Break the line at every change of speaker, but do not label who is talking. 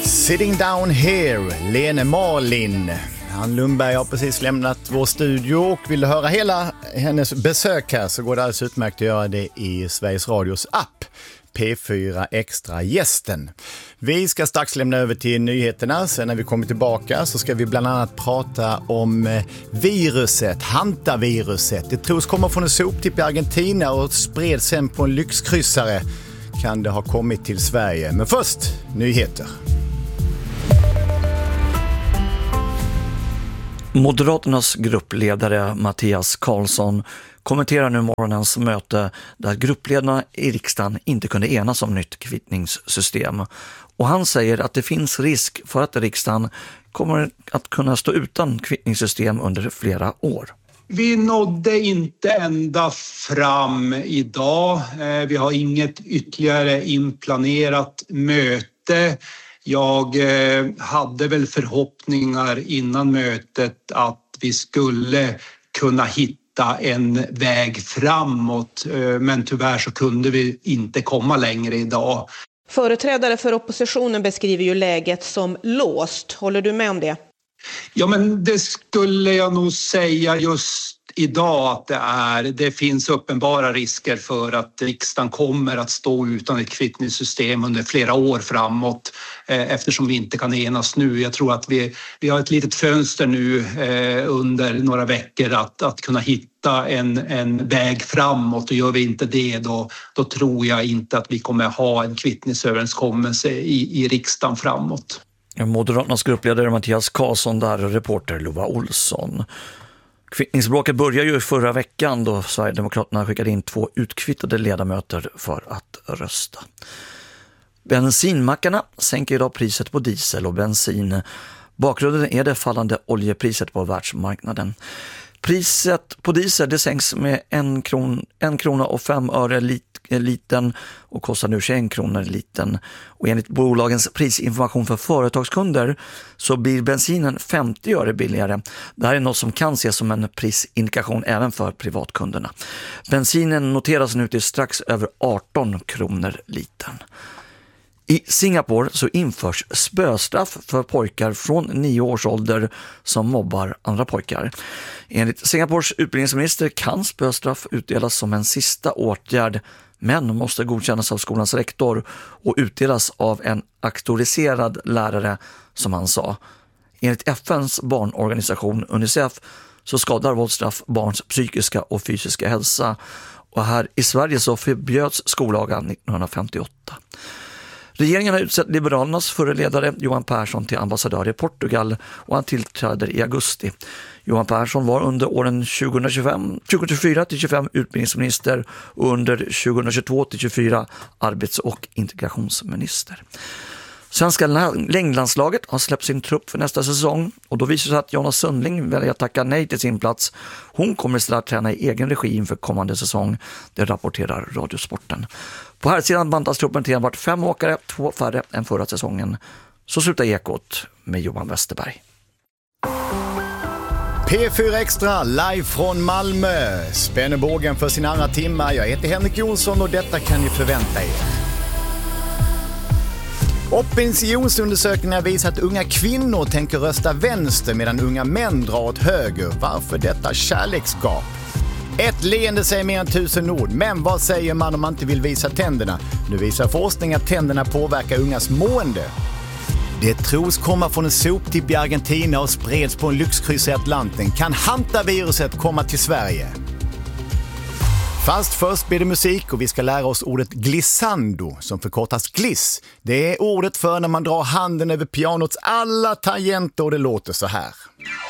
Sitting down here, Lene Marlin. Ann Lundberg har precis lämnat vår studio och vill du höra hela hennes besök här så går det alldeles utmärkt att göra det i Sveriges Radios app. P4 Extra gästen. Vi ska strax lämna över till nyheterna. Sen när vi kommer tillbaka så ska vi bland annat prata om viruset, hantaviruset. Det tros komma från en soptipp i Argentina och spreds sen på en lyxkryssare. Kan det ha kommit till Sverige? Men först, nyheter.
Moderaternas gruppledare Mattias Karlsson kommenterar nu morgonens möte där gruppledarna i riksdagen inte kunde enas om nytt kvittningssystem. Och han säger att det finns risk för att riksdagen kommer att kunna stå utan kvittningssystem under flera år.
Vi nådde inte ända fram idag. Vi har inget ytterligare inplanerat möte. Jag hade väl förhoppningar innan mötet att vi skulle kunna hitta en väg framåt, men tyvärr så kunde vi inte komma längre idag.
Företrädare för oppositionen beskriver ju läget som låst. Håller du med om det?
Ja, men det skulle jag nog säga just idag att det är. Det finns uppenbara risker för att riksdagen kommer att stå utan ett kvittningssystem under flera år framåt eftersom vi inte kan enas nu. Jag tror att vi har ett litet fönster nu under några veckor att kunna hitta en väg framåt, och gör vi inte det då tror jag inte att vi kommer ha en kvittningsöverenskommelse i riksdagen framåt.
Moderaternas gruppledare Mattias Karlsson där och reporter Lova Olsson. Kvittningsbråket började ju förra veckan då Sverigedemokraterna skickade in 2 utkvittade ledamöter för att rösta. Bensinmackarna sänker idag priset på diesel och bensin. Bakgrunden är det fallande oljepriset på världsmarknaden. Priset på diesel det sänks med 1 krona och 5 öre liten och kostar nu 21 kronor liten. Och enligt bolagens prisinformation för företagskunder så blir bensinen 50 öre billigare. Det här är något som kan ses som en prisindikation även för privatkunderna. Bensinen noteras nu till strax över 18 kronor liten. I Singapore så införs spöstraff för pojkar från 9 års ålder som mobbar andra pojkar. Enligt Singapores utbildningsminister kan spöstraff utdelas som en sista åtgärd, men måste godkännas av skolans rektor och utdelas av en auktoriserad lärare, som han sa. Enligt FNs barnorganisation UNICEF så skadar våldsstraff barns psykiska och fysiska hälsa. Och här i Sverige så förbjöds skolagan 1958. Regeringen har utsett Liberalernas förre ledare Johan Persson till ambassadör i Portugal och han tillträder i augusti. Johan Persson var under åren 2024-25 utbildningsminister och under 2022-24 arbets- och integrationsminister. Svenska längdlandslaget har släppt sin trupp för nästa säsong och då visar sig att Jonas Sundling väljer att tacka nej till sin plats. Hon kommer istället att träna i egen regi inför kommande säsong. Det rapporterar Radiosporten. På här sidan bantas truppen till enbart 5 åkare, 2 färre än förra säsongen. Så slutar Ekot med Johan Westerberg.
P4 Extra live från Malmö. Spänner bågen för sin andra timme. Jag heter Henrik Jonsson och detta kan ni förvänta er. Opinionsundersökningar visar att unga kvinnor tänker rösta vänster medan unga män drar åt höger. Varför detta kärleksgap? Ett leende säger mer än 1000 ord, men vad säger man om man inte vill visa tänderna? Nu visar forskning att tänderna påverkar ungas mående. Det tros komma från en soptipp i Argentina och spreds på en lyxkryss i Atlanten. Kan hantaviruset komma till Sverige? Fast först blir det musik och vi ska lära oss ordet glissando som förkortas gliss. Det är ordet för när man drar handen över pianots alla tangenter och det låter så här.